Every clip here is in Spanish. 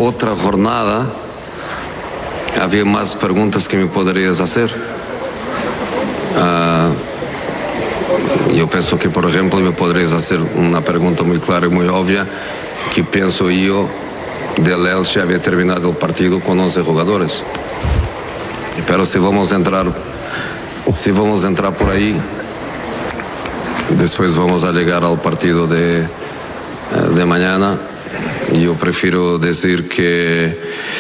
otra jornada había más preguntas que me podrías hacer. Yo pienso que, por ejemplo, me podrías hacer una pregunta muy clara y muy obvia, que pienso yo del Elche había terminado el partido con 11 jugadores. Pero si vamos a entrar por ahí, después vamos a llegar al partido de mañana. Yo prefiero decir que,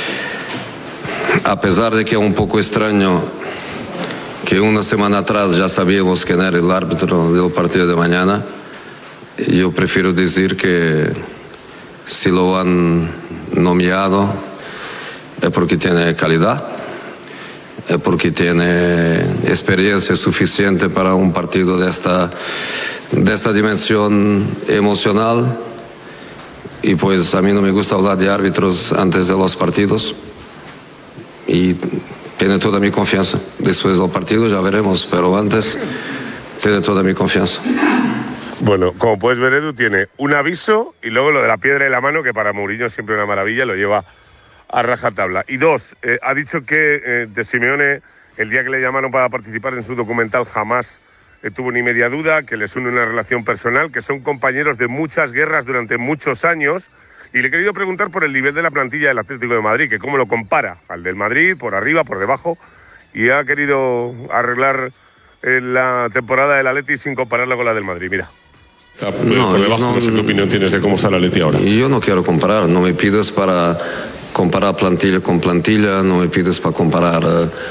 a pesar de que es un poco extraño que una semana atrás ya sabíamos quién era el árbitro del partido de mañana, yo prefiero decir que si lo han nominado es porque tiene calidad, es porque tiene experiencia suficiente para un partido de esta dimensión emocional. Y pues a mí no me gusta hablar de árbitros antes de los partidos, y tiene toda mi confianza. Después del partido ya veremos, pero antes tiene toda mi confianza. Bueno, como puedes ver, Edu tiene un aviso y luego lo de la piedra en la mano, que para Mourinho es siempre una maravilla, lo lleva a rajatabla. Y dos, ha dicho que de Simeone, el día que le llamaron para participar en su documental, jamás tuvo ni media duda, que les une una relación personal, que son compañeros de muchas guerras durante muchos años. Y le he querido preguntar por el nivel de la plantilla del Atlético de Madrid, que cómo lo compara al del Madrid, por arriba, por debajo, y ha querido arreglar la temporada del Atleti sin compararla con la del Madrid. Mira. Por debajo, no sé qué opinión tienes de cómo está el Atleti ahora. Yo no quiero comparar, no me pides para comparar plantilla con plantilla, no me pides para comparar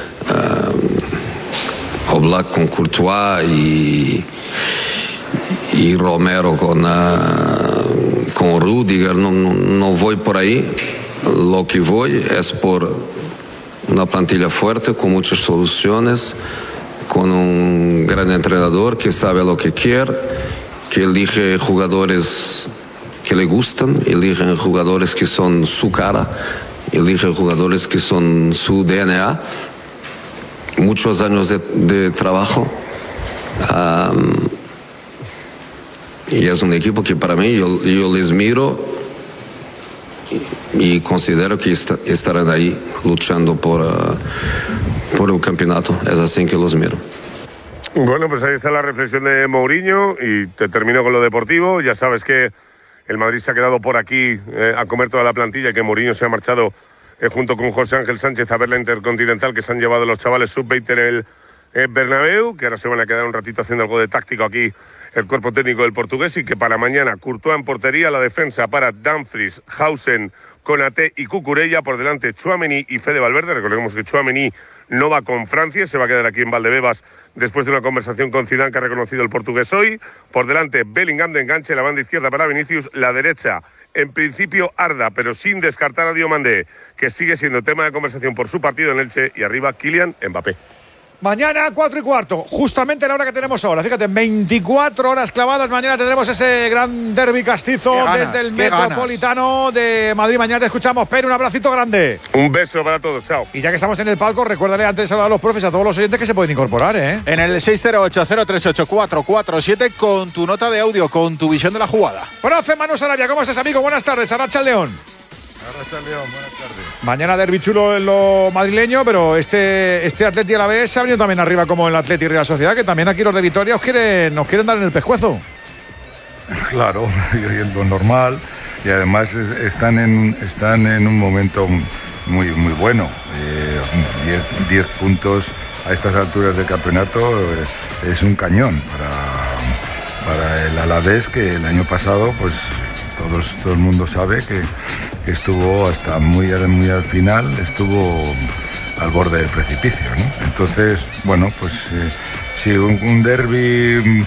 Oblak con Courtois y Romero con Rudiger. No voy por ahí. Lo que voy es por una plantilla fuerte, con muchas soluciones, con un gran entrenador que sabe lo que quiere, que elige jugadores que le gustan, elige jugadores que son su cara, elige jugadores que son su DNA. Muchos años de trabajo. Y es un equipo que para mí, yo les miro y considero que estarán ahí luchando por el campeonato. Es así que los miro. Bueno, pues ahí está la reflexión de Mourinho, y te termino con lo deportivo. Ya sabes que el Madrid se ha quedado por aquí a comer toda la plantilla, que Mourinho se ha marchado junto con José Ángel Sánchez a ver la Intercontinental que se han llevado los chavales sub-20 en el Bernabéu, que ahora se van a quedar un ratito haciendo algo de táctico aquí el cuerpo técnico del portugués, y que para mañana Courtois en portería, la defensa para Dumfries, Hausen, Konaté y Cucurella, por delante Tchouaméni y Fede Valverde. Recordemos que Tchouaméni no va con Francia, se va a quedar aquí en Valdebebas después de una conversación con Zidane que ha reconocido el portugués hoy. Por delante Bellingham de enganche, la banda izquierda para Vinicius, la derecha en principio Arda, pero sin descartar a Diomandé, que sigue siendo tema de conversación por su partido en Elche, y arriba Kylian Mbappé. Mañana 4:15, justamente la hora que tenemos ahora. Fíjate, 24 horas clavadas. Mañana tendremos ese gran derbi castizo desde el Metropolitano de Madrid. Mañana te escuchamos, Pere, un abracito grande. Un beso para todos, chao. Y ya que estamos en el palco, recuérdale antes de saludar a los profes, a todos los oyentes, que se pueden incorporar, ¿eh? En el 608-038-447 con tu nota de audio, con tu visión de la jugada. Profe Manu Sarabia, ¿cómo estás, amigo? Buenas tardes, Arracha León. León, buenas tardes. Mañana derbi chulo en lo madrileño, pero este Atleti Alavés se ha venido también arriba, como el Atleti Real Sociedad, que también aquí los de Vitoria nos quieren dar en el pescuezo. Claro, es lo normal, y además están en un momento muy bueno. 10 puntos a estas alturas del campeonato es un cañón para el Alavés, que el año pasado pues todo el mundo sabe que estuvo hasta muy al final, estuvo al borde del precipicio, ¿no? Entonces, bueno, pues si un derbi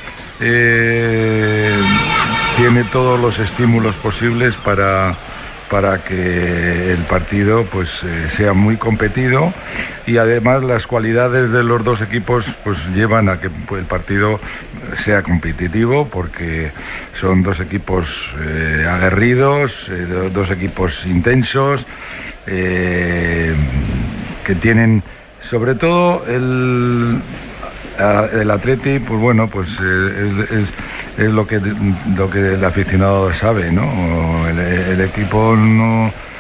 tiene todos los estímulos posibles para que el partido pues sea muy competido, y además las cualidades de los dos equipos pues llevan a que el partido sea competitivo, porque son dos equipos aguerridos, dos equipos intensos, que tienen sobre todo el Atleti, pues bueno, pues es lo que el aficionado sabe, ¿no? El equipo no